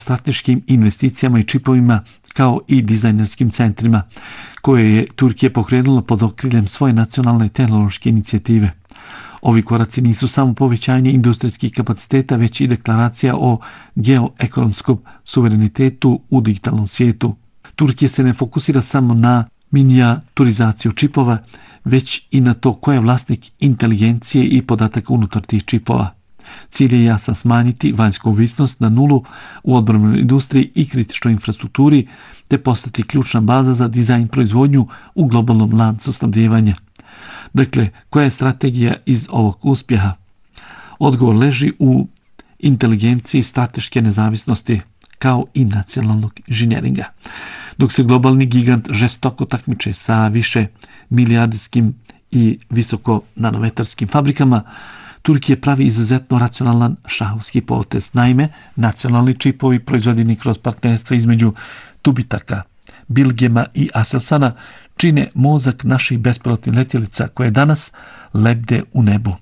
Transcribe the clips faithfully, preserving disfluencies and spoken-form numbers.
strateškim investicijama i čipovima kao i dizajnerskim centrima koje je Turkija pokrenula pod okriljem svoje nacionalne tehnološke inicijative. Ovi koraci nisu samo povećanje industrijskih kapaciteta, već i deklaracija o geoekonomskom suverenitetu u digitalnom svijetu. Turkija se ne fokusira samo na minijaturizaciju čipova, već i na to ko je vlasnik inteligencije i podataka unutar tih čipova. Cilj je jasan: smanjiti vanjsku ovisnost na nulu u odbrambenoj industriji i kritičnoj infrastrukturi, te postati ključna baza za dizajn proizvodnju u globalnom lancu snabdijevanja. Dakle, koja je strategija iz ovog uspjeha? Odgovor leži u inteligenciji strateške nezavisnosti kao i nacionalnog inženjeringa. Dok se globalni gigant žestoko takmiče sa više milijardijskim i visoko nanometarskim fabrikama, Turkija pravi izuzetno racionalan šahovski potez. Naime, nacionalni čipovi proizvedeni kroz partnerstva između Tubitaka, Bilgema i Aselsana čine mozak naših bespilotnih letjelica koje danas lebde u nebu,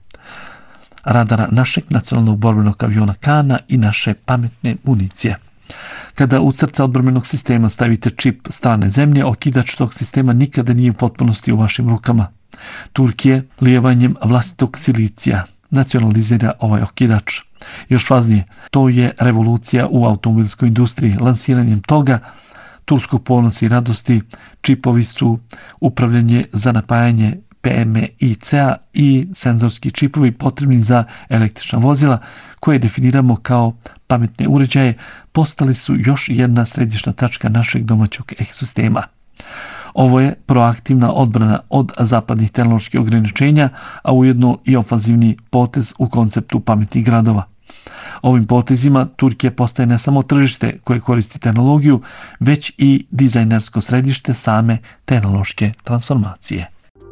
radara našeg nacionalnog borbenog aviona Kana i naše pametne municije. Kada u srca odbrambenog sistema stavite čip strane zemlje, okidač tog sistema nikada nije u potpunosti u vašim rukama. Turkija lijevanjem vlastitog silicija nacionalizira ovaj okidač. Još važnije, to je revolucija u automobilskoj industriji. Lansiranjem toga turskog ponosa i radosti čipovi su upravljanje za napajanje P M I C-a i senzorski čipovi potrebni za električna vozila koje definiramo kao pametne uređaje, postali su još jedna središnja tačka našeg domaćeg ekosistema. Ovo je proaktivna odbrana od zapadnih tehnoloških ograničenja, a ujedno i ofanzivni potez u konceptu pametnih gradova. Ovim potezima Turkija postaje ne samo tržište koje koristi tehnologiju, već i dizajnersko središte same tehnološke transformacije.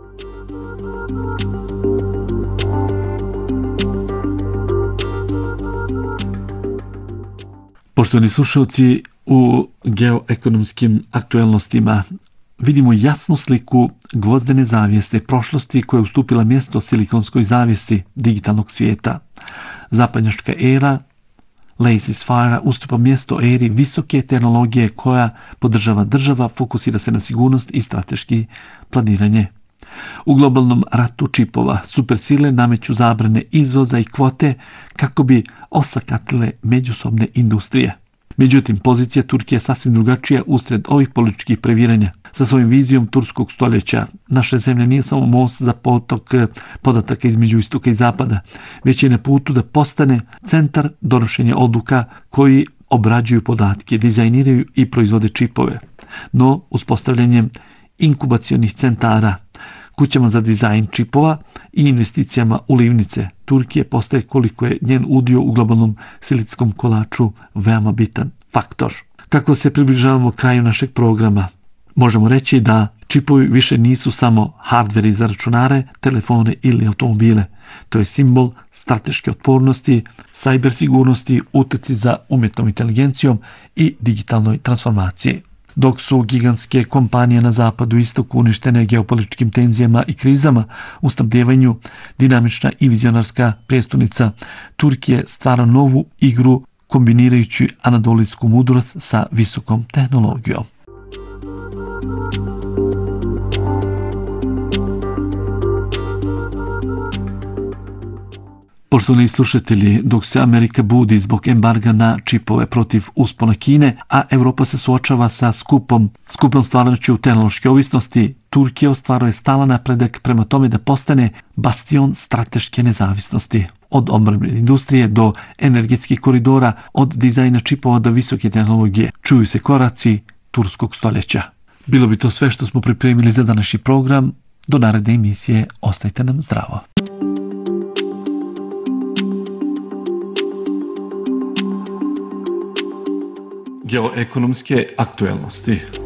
Poštovani slušalci, u geoekonomskim aktuelnostima vidimo jasnu sliku gvozdene zavjeste prošlosti koja je ustupila mjesto silikonskoj zavjesti digitalnog svijeta. Zapadnjačka era Lazy Spire ustupa mjesto eri visoke tehnologije koja podržava država, fokusira se na sigurnost i strateški planiranje. U globalnom ratu čipova supersile nameću zabrane izvoza i kvote kako bi osakatile međusobne industrije. Međutim, pozicija Turkije je sasvim drugačija usred ovih političkih previranja. Sa svojim vizijom turskog stoljeća naša zemlja nije samo most za potok podataka između istoka i zapada, već je na putu da postane centar donošenja odluka koji obrađuju podatke, dizajniraju i proizvode čipove. No, uspostavljanjem inkubacionih centara, kućama za dizajn čipova i investicijama u livnice, Turkija postaje, koliko je njen udio u globalnom silitskom kolaču, veoma bitan faktor. Kako se približavamo kraju našeg programa, možemo reći da čipovi više nisu samo hardveri za računare, telefone ili automobile. To je simbol strateške otpornosti, sajber sigurnosti, utjeci za umjetnom inteligencijom i digitalnoj transformaciji. Dok su gigantske kompanije na zapadu i istoku uništene geopolitičkim tenzijama i krizama, u snabdevanju dinamična i vizionarska prijestolnica Turkije stvara novu igru kombinirajući anadolijsku mudrost sa visokom tehnologijom. Poštovani slušatelji, dok se Amerika budi zbog embarga na čipove protiv uspona Kine, a Europa se suočava sa skupom, skupom stvarnošću tehnološke ovisnosti, Turkija ostvaruje stalan napredak prema tome da postane bastion strateške nezavisnosti. Od obrambene industrije do energetskih koridora, od dizajna čipova do visoke tehnologije, čuju se koraci turskog stoljeća. Bilo bi to sve što smo pripremili za današnji program. Do naredne emisije, ostajte nam zdravo. Geoekonomske aktuelnosti.